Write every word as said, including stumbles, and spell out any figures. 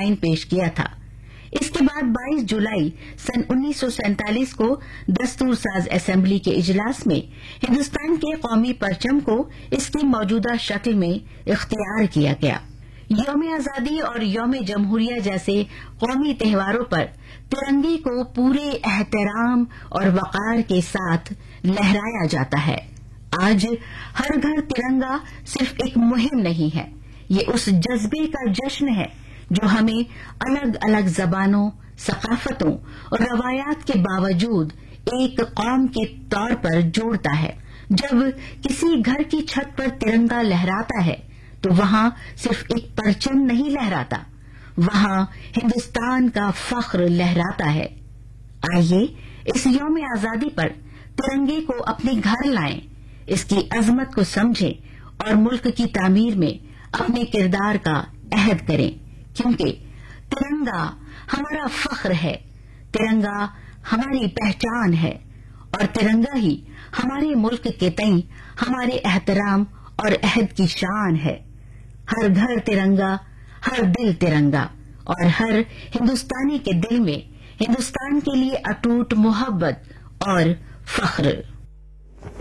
Design پیش کیا تھا۔ اس کے بعد بائیس جولائی سن انیس سو سینتالیس کو دستور ساز اسمبلی کے اجلاس میں ہندوستان کے قومی پرچم کو اس کی موجودہ شکل میں اختیار کیا گیا۔ یوم آزادی اور یوم جمہوریہ جیسے قومی تہواروں پر ترنگے کو پورے احترام اور وقار کے ساتھ لہرایا جاتا ہے۔ آج ہر گھر ترنگا صرف ایک مہم نہیں ہے، یہ اس جذبے کا جشن ہے جو ہمیں الگ الگ زبانوں، ثقافتوں اور روایات کے باوجود ایک قوم کے طور پر جوڑتا ہے۔ جب کسی گھر کی چھت پر ترنگا لہراتا ہے تو وہاں صرف ایک پرچم نہیں لہراتا، وہاں ہندوستان کا فخر لہراتا ہے۔ آئیے اس یوم آزادی پر ترنگے کو اپنے گھر لائیں، اس کی عظمت کو سمجھیں اور ملک کی تعمیر میں اپنے کردار کا عہد کریں، کیونکہ ترنگا ہمارا فخر ہے، ترنگا ہماری پہچان ہے اور ترنگا ہی ہمارے ملک کے تئیں ہمارے احترام اور عہد کی شان ہے۔ ہر گھر ترنگا، ہر دل ترنگا اور ہر ہندوستانی کے دل میں ہندوستان کے لیے اٹوٹ محبت اور فخر۔